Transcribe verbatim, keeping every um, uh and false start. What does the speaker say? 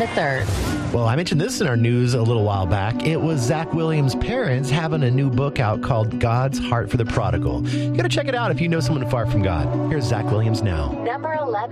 third. Well, I mentioned this in our news a little while back. It was Zach Williams' parents having a new book out called God's Heart for the Prodigal. You got to check it out if you know someone far from God. Here's Zach Williams now. Number eleven.